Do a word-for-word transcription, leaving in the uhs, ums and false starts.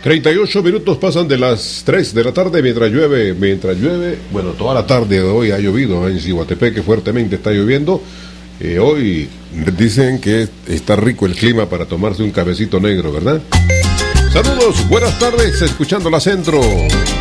treinta y ocho minutos pasan de las tres de la tarde mientras llueve, mientras llueve, bueno, toda la tarde de hoy ha llovido en Ciguatepeque, fuertemente está lloviendo. Eh, hoy dicen que está rico el clima para tomarse un cafecito negro, ¿verdad? Saludos, buenas tardes, escuchando la Centro.